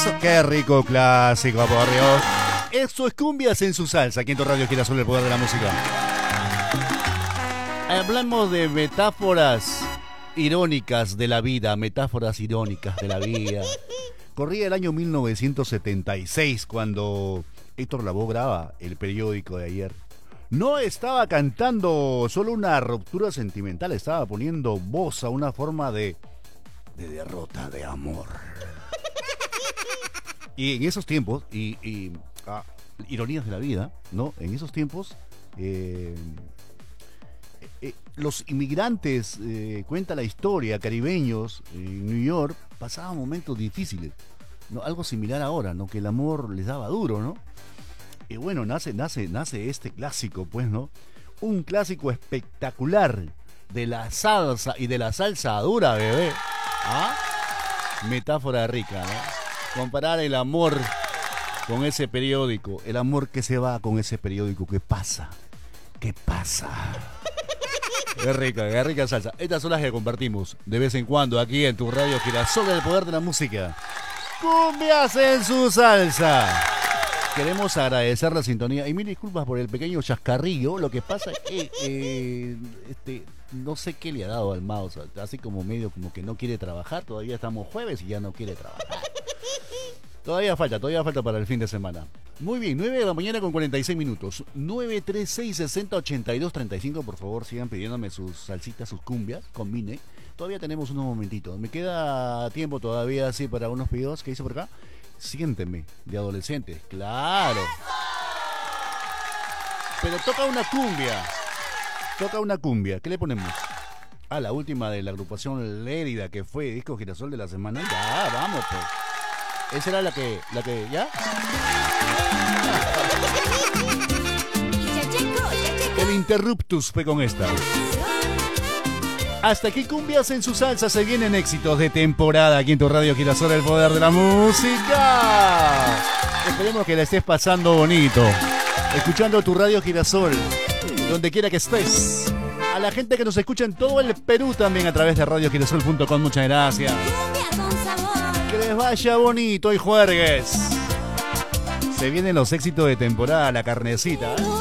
Qué rico clásico, por Dios. Esto es Cumbias en su salsa. Aquí en tu radio Girasol, el poder de la música. Hablamos de metáforas irónicas de la vida. Metáforas irónicas de la vida. Corría el año 1976 cuando Héctor Lavoe graba el periódico de ayer. No estaba cantando solo una ruptura sentimental, estaba poniendo voz a una forma de derrota de amor. Y en esos tiempos, ironías de la vida, ¿no? En esos tiempos, los inmigrantes, cuenta la historia, caribeños en New York, pasaban momentos difíciles, ¿no? Algo similar ahora, ¿no? Que el amor les daba duro, ¿no? Y bueno, nace este clásico, pues, ¿no? Un clásico espectacular de la salsa y de la salsa dura, bebé. ¿Ah? Metáfora rica, ¿no? Comparar el amor con ese periódico, el amor que se va con ese periódico. ¿Qué pasa? ¿Qué pasa? Qué rica salsa. Estas son las que compartimos de vez en cuando aquí en tu radio Girasol, el poder de la música. Cumbias en su salsa. Queremos agradecer la sintonía y mil disculpas por el pequeño chascarrillo. Lo que pasa es que no sé qué le ha dado al mouse, así como medio como que no quiere trabajar. Todavía estamos jueves y ya no quiere trabajar. Todavía falta para el fin de semana. Muy bien, 9 de la mañana con 46 minutos. 936608235, por favor, sigan pidiéndome sus salsitas, sus cumbias, combine. Todavía tenemos unos momentitos. Me queda tiempo todavía así para unos pedidos que hice por acá. Siénteme, de adolescentes, claro. Pero toca una cumbia. ¿Qué le ponemos? La última de la agrupación Lérida, que fue disco Girasol de la semana. Ya, vamos, pues. Esa era la que, ¿ya? El Interruptus fue con esta. Hasta aquí Cumbias en su salsa, se vienen éxitos de temporada aquí en tu radio Girasol, el poder de la música. Esperemos que la estés pasando bonito, escuchando tu radio Girasol, donde quiera que estés. A la gente que nos escucha en todo el Perú también a través de radiogirasol.com, muchas gracias. Que les vaya bonito y juergues. Se vienen los éxitos de temporada, la carnecita.